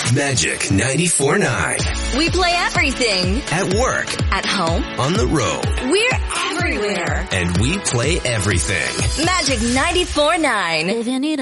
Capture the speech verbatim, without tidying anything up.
Magic ninety-four point nine. We play everything. At work. At home. On the road. We're everywhere. And we play everything. Magic ninety-four point nine. If you need